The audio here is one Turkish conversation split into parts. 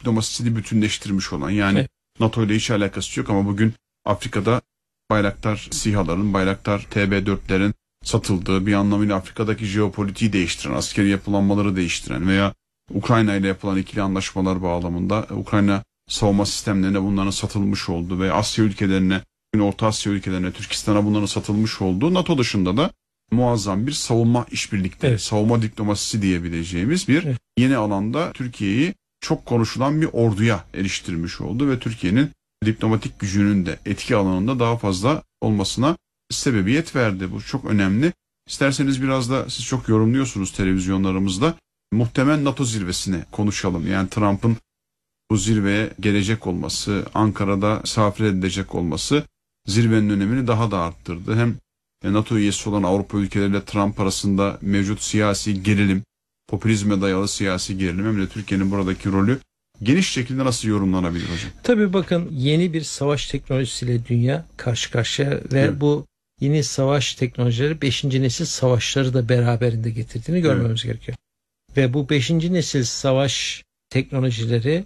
diplomasisini bütünleştirmiş olan, yani NATO ile hiç alakası yok ama bugün Afrika'da Bayraktar SİHA'ların, Bayraktar TB4'lerin satıldığı, bir anlamıyla Afrika'daki jeopolitiği değiştiren, askeri yapılanmaları değiştiren veya Ukrayna ile yapılan ikili anlaşmalar bağlamında Ukrayna savunma sistemlerine bunların satılmış olduğu ve Asya ülkelerine, Orta Asya ülkelerine, Türkistan'a bunların satılmış olduğu, NATO dışında da muazzam bir savunma işbirlikleri, savunma diplomasisi diyebileceğimiz bir yeni alanda Türkiye'yi çok konuşulan bir orduya eriştirmiş oldu ve Türkiye'nin diplomatik gücünün de etki alanında daha fazla olmasına sebebiyet verdi. Bu çok önemli. İsterseniz biraz da, siz çok yorumluyorsunuz televizyonlarımızda, muhtemel NATO zirvesine konuşalım. Yani Trump'ın bu zirveye gelecek olması, Ankara'da misafir edilecek olması zirvenin önemini daha da arttırdı. Hem NATO üyesi olan Avrupa ülkeleriyle Trump arasında mevcut siyasi gerilim, popülizme dayalı siyasi gerilim, hem de Türkiye'nin buradaki rolü geniş şekilde nasıl yorumlanabilir hocam? Tabii bakın, yeni bir savaş teknolojisiyle dünya karşı karşıya ve bu yeni savaş teknolojileri 5. nesil savaşları da beraberinde getirdiğini görmemiz gerekiyor. Ve bu 5. nesil savaş teknolojileri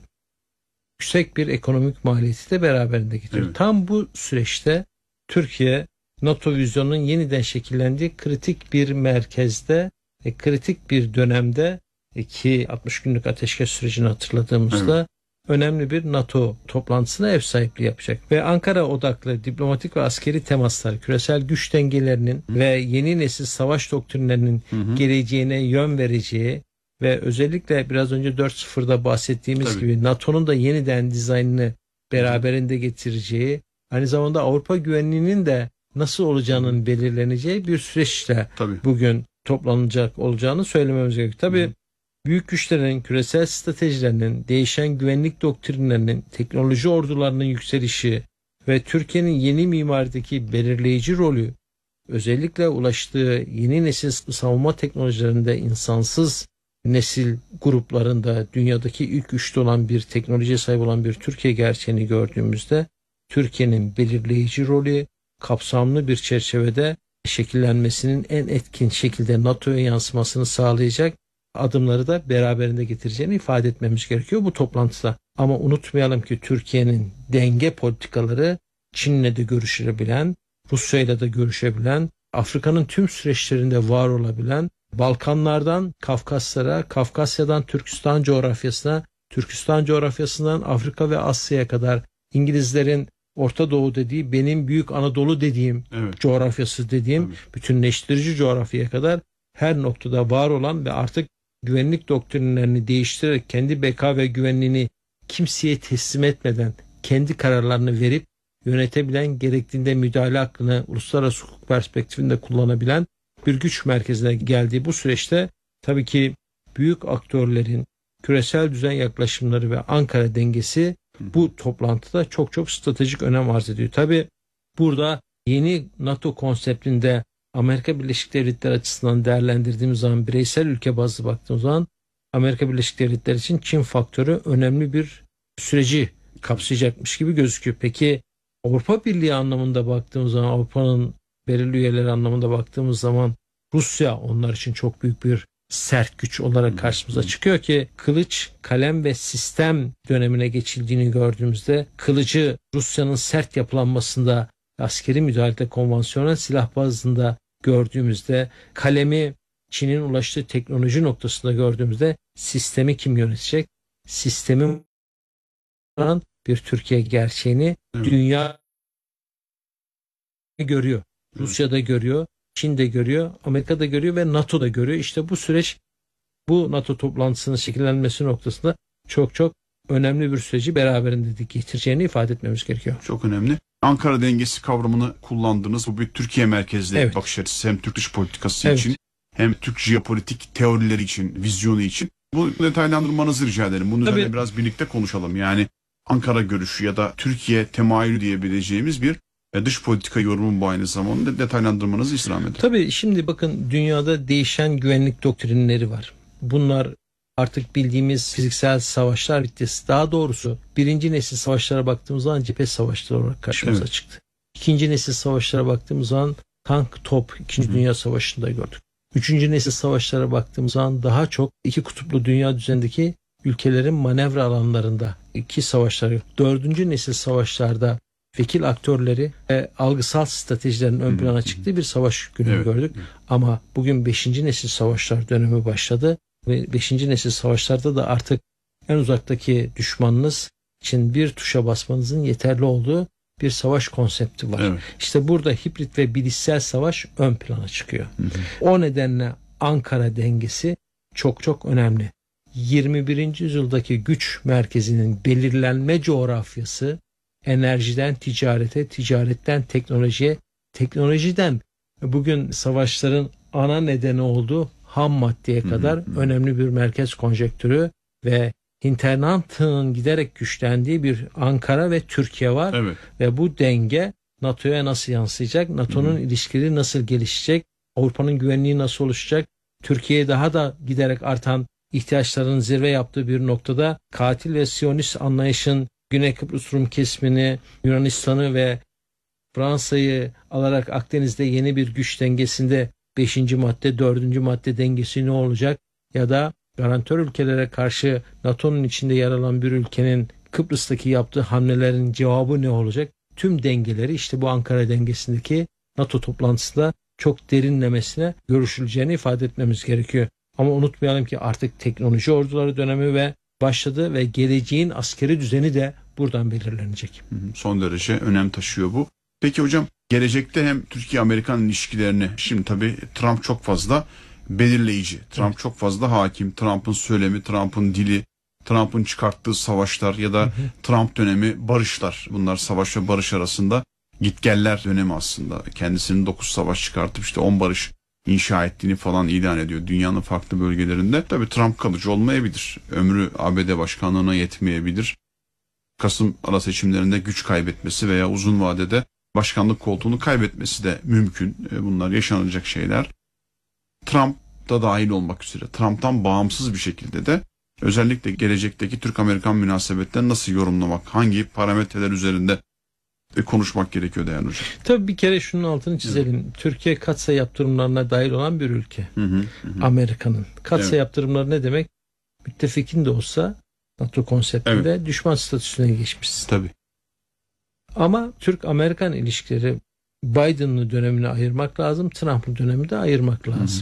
yüksek bir ekonomik maliyeti de beraberinde getiriyor. Tam bu süreçte Türkiye, NATO vizyonunun yeniden şekillendiği kritik bir merkezde, kritik bir dönemde, ki 60 günlük ateşkes sürecini hatırladığımızda önemli bir NATO toplantısına ev sahipliği yapacak. Ve Ankara odaklı diplomatik ve askeri temaslar, küresel güç dengelerinin ve yeni nesil savaş doktrinlerinin geleceğine yön vereceği ve özellikle biraz önce 4.0'da bahsettiğimiz gibi NATO'nun da yeniden dizaynını beraberinde getireceği, aynı zamanda Avrupa güvenliğinin de nasıl olacağının belirleneceği bir süreçle bugün toplanacak olacağını söylememiz gerekiyor. Tabii büyük güçlerin, küresel stratejilerinin, değişen güvenlik doktrinlerinin, teknoloji ordularının yükselişi ve Türkiye'nin yeni mimarideki belirleyici rolü, özellikle ulaştığı yeni nesil savunma teknolojilerinde insansız nesil gruplarında dünyadaki ilk üçte olan bir teknolojiye sahip olan bir Türkiye gerçeğini gördüğümüzde, Türkiye'nin belirleyici rolü kapsamlı bir çerçevede şekillenmesinin en etkin şekilde NATO'ya yansımasını sağlayacak adımları da beraberinde getireceğini ifade etmemiz gerekiyor bu toplantıda. Ama unutmayalım ki Türkiye'nin denge politikaları Çin'le de görüşebilen, Rusya'yla da görüşebilen, Afrika'nın tüm süreçlerinde var olabilen, Balkanlardan Kafkaslara, Kafkasya'dan Türkistan coğrafyasına, Türkistan coğrafyasından Afrika ve Asya'ya kadar, İngilizlerin Orta Doğu dediği, benim Büyük Anadolu dediğim coğrafyası dediğim bütünleştirici coğrafyaya kadar her noktada var olan ve artık güvenlik doktrinlerini değiştirerek kendi beka ve güvenliğini kimseye teslim etmeden kendi kararlarını verip yönetebilen, gerektiğinde müdahale hakkını uluslararası hukuk perspektifinde kullanabilen bir güç merkezine geldiği bu süreçte tabii ki büyük aktörlerin küresel düzen yaklaşımları ve Ankara dengesi bu toplantıda çok çok stratejik önem arz ediyor. Tabii burada yeni NATO konseptinde Amerika Birleşik Devletleri açısından değerlendirdiğimiz zaman, bireysel ülke bazlı baktığımız zaman Amerika Birleşik Devletleri için Çin faktörü önemli bir süreci kapsayacakmış gibi gözüküyor. Peki Avrupa Birliği anlamında baktığımız zaman, Avrupa'nın belirli üyeleri anlamında baktığımız zaman Rusya onlar için çok büyük bir sert güç olarak karşımıza çıkıyor ki kılıç, kalem ve sistem dönemine geçildiğini gördüğümüzde, kılıcı Rusya'nın sert yapılanmasında, askeri müdahalede konvansiyonel silah bazında gördüğümüzde, kalemi Çin'in ulaştığı teknoloji noktasında gördüğümüzde, sistemi kim yönetecek? Sistemin bir Türkiye gerçeğini dünya görüyor. Rusya da görüyor, Çin de görüyor, Amerika da görüyor ve NATO da görüyor. İşte bu süreç, bu NATO toplantısının şekillenmesi noktasında çok çok önemli bir süreci beraberinde getireceğini ifade etmemiz gerekiyor. Çok önemli. Ankara dengesi kavramını kullandınız. Bu bir Türkiye merkezli bakış açısı. Hem Türk dış politikası için, hem Türk jeopolitik teorileri için, vizyonu için. Bu detaylandırmanızı rica ederim. Bunun üzerine biraz birlikte konuşalım. Yani Ankara görüşü ya da Türkiye temayülü diyebileceğimiz bir dış politika yorumu bu aynı zamanda, detaylandırmanızı istirham ederim. Tabii şimdi bakın, dünyada değişen güvenlik doktrinleri var. Bunlar artık bildiğimiz fiziksel savaşlar bitti. Daha doğrusu birinci nesil savaşlara baktığımız zaman cephe savaşları olarak karşımıza çıktı. İkinci nesil savaşlara baktığımız zaman tank, top, 2. Dünya Savaşı'nda gördük. Üçüncü nesil savaşlara baktığımız zaman daha çok iki kutuplu dünya düzenindeki ülkelerin manevra alanlarında iki savaşları, 4. nesil savaşlarda vekil aktörleri ve algısal stratejilerin ön plana çıktığı bir savaş günü gördük. Ama bugün 5. nesil savaşlar dönemi başladı ve 5. nesil savaşlarda da artık en uzaktaki düşmanınız için bir tuşa basmanızın yeterli olduğu bir savaş konsepti var. Evet. İşte burada hibrit ve bilişsel savaş ön plana çıkıyor. O nedenle Ankara dengesi çok çok önemli. 21. yüzyıldaki güç merkezinin belirlenme coğrafyası enerjiden ticarete, ticaretten teknolojiye, teknolojiden bugün savaşların ana nedeni olduğu ham maddeye kadar önemli bir merkez konjektürü ve hinterland'ın giderek güçlendiği bir Ankara ve Türkiye var. Evet. Ve bu denge NATO'ya nasıl yansıyacak? NATO'nun ilişkileri nasıl gelişecek? Avrupa'nın güvenliği nasıl oluşacak? Türkiye'ye daha da giderek artan ihtiyaçların zirve yaptığı bir noktada katil ve Siyonist anlayışın Güney Kıbrıs Rum kesimini, Yunanistan'ı ve Fransa'yı alarak Akdeniz'de yeni bir güç dengesinde 5. madde, 4. madde dengesi ne olacak? Ya da garantör ülkelere karşı NATO'nun içinde yer alan bir ülkenin Kıbrıs'taki yaptığı hamlelerin cevabı ne olacak? Tüm dengeleri işte bu Ankara dengesindeki NATO toplantısında çok derinlemesine görüşüleceğini ifade etmemiz gerekiyor. Ama unutmayalım ki artık teknoloji orduları dönemi ve başladı ve geleceğin askeri düzeni de buradan belirlenecek. Son derece önem taşıyor bu. Peki hocam, gelecekte hem Türkiye-Amerikan ilişkilerini, şimdi tabii Trump çok fazla belirleyici. Trump çok fazla hakim. Trump'ın söylemi, Trump'ın dili, Trump'ın çıkarttığı savaşlar ya da Trump dönemi barışlar. Bunlar savaş ve barış arasında gitgeller dönemi aslında. Kendisinin 9 savaş çıkartıp işte 10 barış inşa ettiğini falan ilan ediyor dünyanın farklı bölgelerinde. Tabii Trump kalıcı olmayabilir. Ömrü ABD başkanlığına yetmeyebilir. Kasım ara seçimlerinde güç kaybetmesi veya uzun vadede başkanlık koltuğunu kaybetmesi de mümkün. Bunlar yaşanacak şeyler. Trump da dahil olmak üzere Trump'tan bağımsız bir şekilde de özellikle gelecekteki Türk-Amerikan münasebetlerini nasıl yorumlamak, hangi parametreler üzerinde konuşmak gerekiyor değerli hocam? Tabii bir kere şunun altını çizelim. Evet. Türkiye katsayı yaptırımlarına dahil olan bir ülke. Amerika'nın. Katsayı yaptırımları ne demek? Müttefikin de olsa NATO konseptinde düşman statüsüne geçmişsin. Tabii. Ama Türk-Amerikan ilişkileri Biden'lı dönemini ayırmak lazım. Trump'lı dönemi de ayırmak lazım.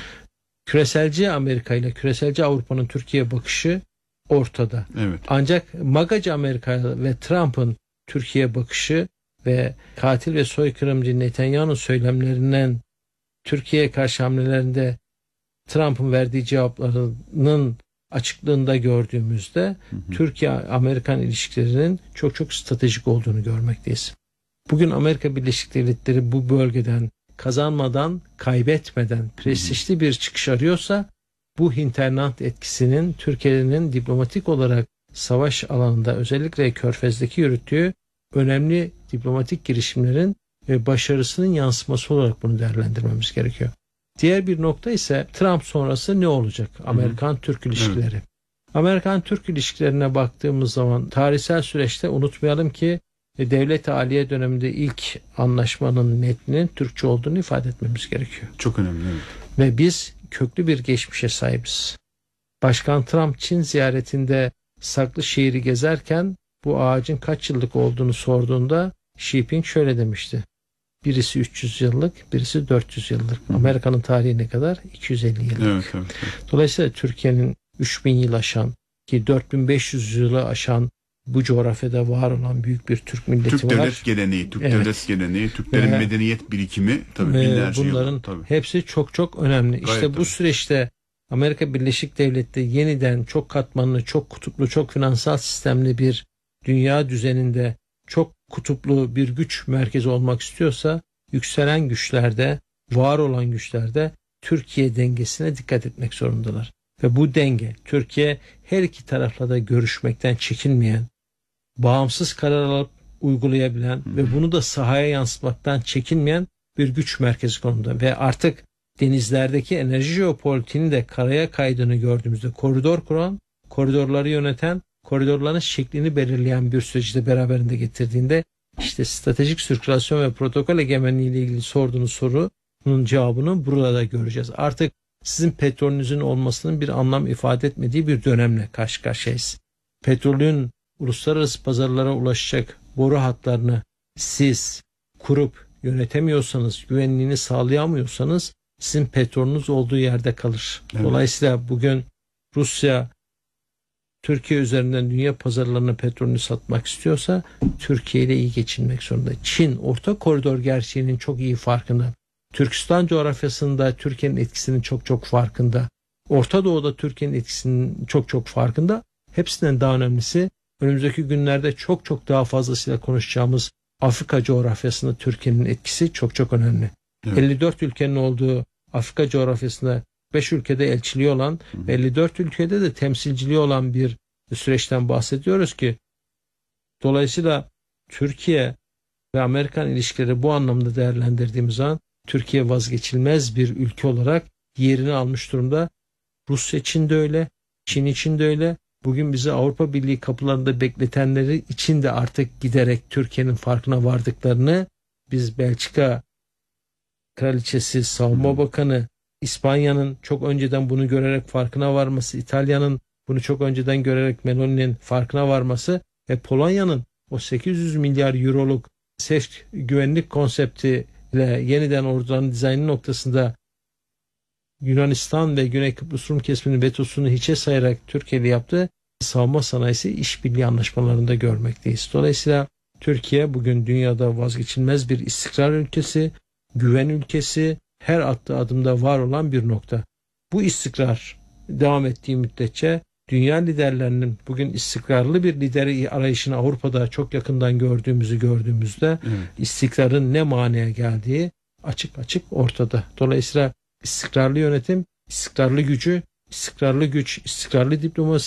Küreselci Amerika ile küreselci Avrupa'nın Türkiye bakışı ortada. Evet. Ancak MAGA'cı Amerika ve Trump'ın Türkiye bakışı ve katil ve soykırımcı Netanyahu'nun söylemlerinden Türkiye'ye karşı hamlelerinde Trump'ın verdiği cevaplarının açıklığında gördüğümüzde Türkiye-Amerikan ilişkilerinin çok çok stratejik olduğunu görmekteyiz. Bugün Amerika Birleşik Devletleri bu bölgeden kazanmadan, kaybetmeden prestijli bir çıkış arıyorsa bu hinterland etkisinin Türkiye'nin diplomatik olarak savaş alanında özellikle Körfez'deki yürüttüğü önemli diplomatik girişimlerin ve başarısının yansıması olarak bunu değerlendirmemiz gerekiyor. Diğer bir nokta ise Trump sonrası ne olacak? Amerikan-Türk ilişkileri. Amerikan-Türk ilişkilerine baktığımız zaman tarihsel süreçte unutmayalım ki Devlet-i Aliye döneminde ilk anlaşmanın metninin Türkçe olduğunu ifade etmemiz gerekiyor. Çok önemli. Evet. Ve biz köklü bir geçmişe sahibiz. Başkan Trump Çin ziyaretinde saklı şehri gezerken bu ağacın kaç yıllık olduğunu sorduğunda Xi Jinping şöyle demişti. Birisi 300 yıllık, birisi 400 yıllık. Amerika'nın tarihi ne kadar? 250 yıllık. Evet. Dolayısıyla Türkiye'nin 3000 yıl aşan ki 4500 yılı aşan bu coğrafyada var olan büyük bir Türk milleti var. Türk devlet geleneği, devlet geleneği, Türklerin medeniyet birikimi tabii binlerce yıl. Bunların hepsi çok çok önemli. Gayet işte bu süreçte Amerika Birleşik Devletleri yeniden çok katmanlı, çok kutuplu, çok finansal sistemli bir dünya düzeninde çok kutuplu bir güç merkezi olmak istiyorsa yükselen güçlerde, var olan güçlerde Türkiye dengesine dikkat etmek zorundalar. Ve bu denge Türkiye her iki tarafla da görüşmekten çekinmeyen, bağımsız karar alıp uygulayabilen ve bunu da sahaya yansıtmaktan çekinmeyen bir güç merkezi konumunda. Ve artık denizlerdeki enerji jeopolitiğinin de karaya kaydığını gördüğümüzde koridor kuran, koridorları yöneten, koridorların şeklini belirleyen bir süreci de beraberinde getirdiğinde işte stratejik sirkülasyon ve protokol egemenliği ile ilgili sorduğunuz sorunun cevabını burada da göreceğiz. Artık sizin petrolünüzün olmasının bir anlam ifade etmediği bir dönemle karşı karşıyayız. Petrolün uluslararası pazarlara ulaşacak boru hatlarını siz kurup yönetemiyorsanız, güvenliğini sağlayamıyorsanız sizin petrolünüz olduğu yerde kalır. Evet. Dolayısıyla bugün Rusya Türkiye üzerinden dünya pazarlarına petrolünü satmak istiyorsa Türkiye ile iyi geçinmek zorunda. Çin orta koridor gerçeğinin çok iyi farkında. Türkistan coğrafyasında Türkiye'nin etkisinin çok farkında. Orta Doğu'da Türkiye'nin etkisinin çok farkında. Hepsinden daha önemlisi önümüzdeki günlerde çok daha fazlasıyla konuşacağımız Afrika coğrafyasında Türkiye'nin etkisi çok önemli. Evet. 54 ülkenin olduğu Afrika coğrafyasında 5 ülkede elçiliği olan ve 54 ülkede de temsilciliği olan bir süreçten bahsediyoruz ki dolayısıyla Türkiye ve Amerikan ilişkileri bu anlamda değerlendirdiğimiz zaman Türkiye vazgeçilmez bir ülke olarak yerini almış durumda. Rusya için de öyle, Çin için de öyle. Bugün bizi Avrupa Birliği kapılarında bekletenleri için de artık giderek Türkiye'nin farkına vardıklarını biz Belçika Kraliçesi, Savunma Bakanı, İspanya'nın çok önceden bunu görerek farkına varması, İtalya'nın bunu çok önceden görerek Meloni'nin farkına varması ve Polonya'nın o 800 milyar euroluk SEFT güvenlik konseptiyle yeniden orduların dizaynı noktasında Yunanistan ve Güney Kıbrıs Rum kesiminin vetosunu hiçe sayarak Türkiye'li yaptığı savunma sanayisi işbirliği anlaşmalarında görmekteyiz. Dolayısıyla Türkiye bugün dünyada vazgeçilmez bir istikrar ülkesi, güven ülkesi, her attığı adımda var olan bir nokta. Bu istikrar devam ettiği müddetçe dünya liderlerinin bugün istikrarlı bir lideri arayışını Avrupa'da çok yakından gördüğümüzde istikrarın ne manaya geldiği açık ortada. Dolayısıyla istikrarlı yönetim, istikrarlı gücü, istikrarlı güç, istikrarlı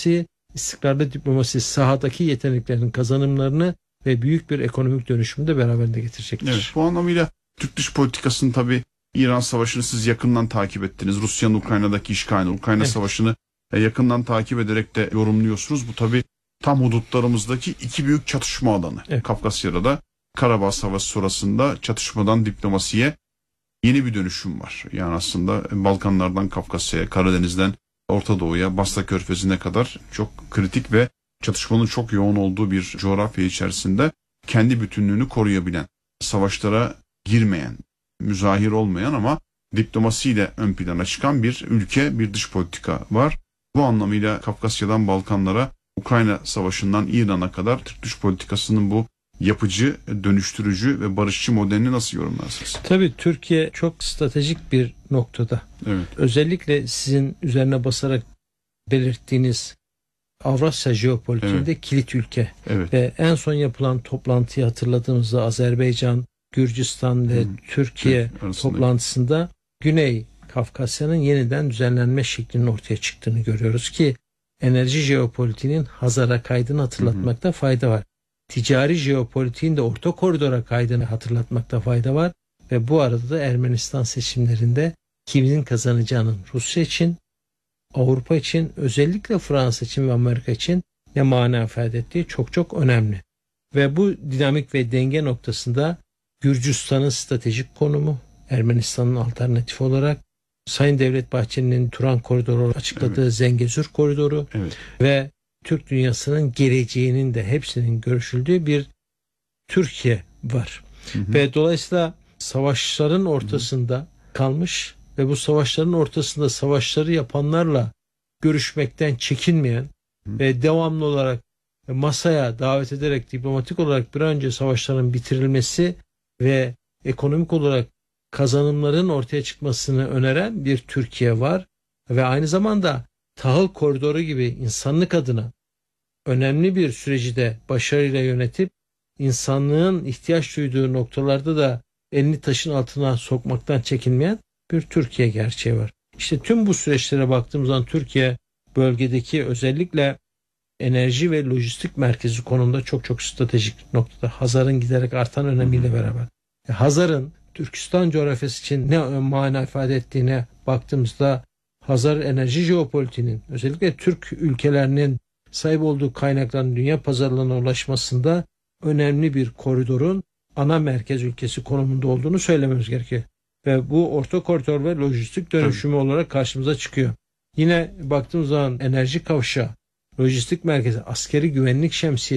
diplomasi sahadaki yeteneklerin kazanımlarını ve büyük bir ekonomik dönüşümü de beraberinde getirecektir. Evet, bu anlamıyla Türk dış politikasının tabii İran Savaşı'nı siz yakından takip ettiniz. Rusya'nın Ukrayna'daki işgalini, Ukrayna Savaşı'nı yakından takip ederek de yorumluyorsunuz. Bu tabii tam hudutlarımızdaki iki büyük çatışma alanı. Evet. Kafkasya'da da Karabağ Savaşı sonrasında çatışmadan diplomasiye yeni bir dönüşüm var. Yani aslında Balkanlardan Kafkasya'ya, Karadeniz'den Orta Doğu'ya, Basra Körfezi'ne kadar çok kritik ve çatışmanın çok yoğun olduğu bir coğrafya içerisinde kendi bütünlüğünü koruyabilen, savaşlara girmeyen, müzahir olmayan ama diplomasiyle ön plana çıkan bir ülke, bir dış politika var. Bu anlamıyla Kafkasya'dan Balkanlara, Ukrayna Savaşı'ndan İran'a kadar Türk dış politikasının bu yapıcı, dönüştürücü ve barışçı modelini nasıl yorumlarsınız? Tabii Türkiye çok stratejik bir noktada. Evet. Özellikle sizin üzerine basarak belirttiğiniz Avrasya jeopolitiğinde kilit ülke. Evet. Ve en son yapılan toplantıyı hatırladığımızda Azerbaycan, Gürcistan ve Türkiye toplantısında Güney Kafkasya'nın yeniden düzenlenme şeklinin ortaya çıktığını görüyoruz ki enerji jeopolitiğinin Hazar'a kaydını hatırlatmakta fayda var. Ticari jeopolitiğin de orta koridora kaydını hatırlatmakta fayda var ve bu arada da Ermenistan seçimlerinde kimin kazanacağının Rusya için, Avrupa için, özellikle Fransa için ve Amerika için ne mana ifade ettiği çok önemli. Ve bu dinamik ve denge noktasında Gürcistan'ın stratejik konumu, Ermenistan'ın alternatifi olarak Sayın Devlet Bahçeli'nin Turan koridoru açıkladığı Zengezur koridoru ve Türk dünyasının geleceğinin de hepsinin görüşüldüğü bir Türkiye var. Ve dolayısıyla savaşların ortasında kalmış ve bu savaşların ortasında savaşları yapanlarla görüşmekten çekinmeyen ve devamlı olarak masaya davet ederek diplomatik olarak bir an önce savaşların bitirilmesi ve ekonomik olarak kazanımların ortaya çıkmasını öneren bir Türkiye var ve aynı zamanda tahıl koridoru gibi insanlık adına önemli bir süreci de başarıyla yönetip insanlığın ihtiyaç duyduğu noktalarda da elini taşın altına sokmaktan çekinmeyen bir Türkiye gerçeği var. İşte tüm bu süreçlere baktığımız zaman Türkiye bölgedeki özellikle enerji ve lojistik merkezi konumda çok stratejik noktada. Hazar'ın giderek artan önemiyle beraber. Hazar'ın Türkistan coğrafyası için ne mana ifade ettiğine baktığımızda Hazar enerji jeopolitiğinin özellikle Türk ülkelerinin sahip olduğu kaynakların dünya pazarlarına ulaşmasında önemli bir koridorun ana merkez ülkesi konumunda olduğunu söylememiz gerekiyor. ve bu orta koridor ve lojistik dönüşümü olarak karşımıza çıkıyor. Yine baktığımız zaman enerji kavşağı, lojistik merkezi, askeri güvenlik şemsiyesi